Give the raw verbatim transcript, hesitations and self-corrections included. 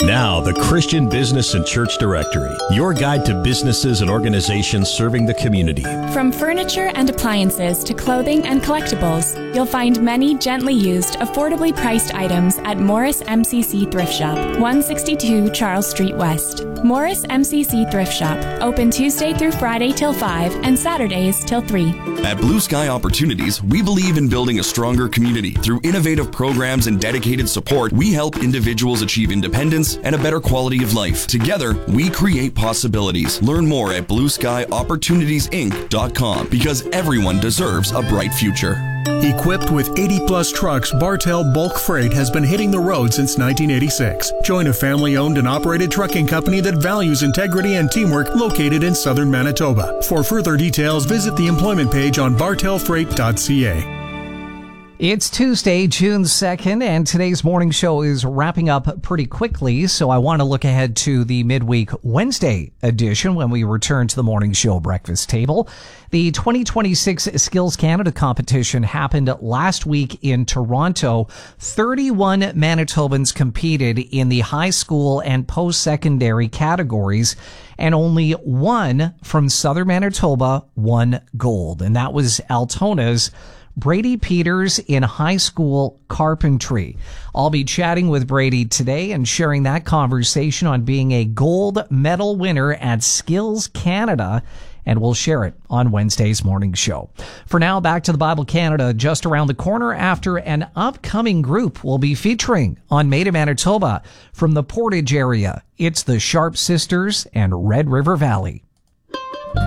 Now, the Christian Business and Church Directory, your guide to businesses and organizations serving the community. From furniture and appliances to clothing and collectibles, you'll find many gently used, affordably priced items at Morris M C C Thrift Shop, one sixty-two Charles Street West. Morris M C C Thrift Shop, open Tuesday through Friday till five and Saturdays till three. At Blue Sky Opportunities, we believe in building a stronger community. Through innovative programs and dedicated support, we help individuals achieve independence and a better quality of life. Together, we create possibilities. Learn more at blue sky opportunities inc dot com because everyone deserves a bright future. Equipped with eighty plus trucks, Bartell Bulk Freight has been hitting the road since nineteen eighty-six. Join a family-owned and operated trucking company that values integrity and teamwork located in southern Manitoba. For further details, visit the employment page on bartell freight dot c a. It's Tuesday, June second, and today's morning show is wrapping up pretty quickly, so I want to look ahead to the midweek Wednesday edition when we return to the morning show breakfast table. The twenty twenty-six Skills Canada competition happened last week in Toronto. thirty-one Manitobans competed in the high school and post-secondary categories, and only one from southern Manitoba won gold, and that was Altona's Brady Peters in high school carpentry. I'll be chatting with Brady today and sharing that conversation on being a gold medal winner at Skills Canada, and we'll share it on Wednesday's morning show. For now, back to the Bible Canada just around the corner after an upcoming group we'll be featuring on Made in Manitoba from the Portage area. It's the Sharp Sisters and Red River Valley.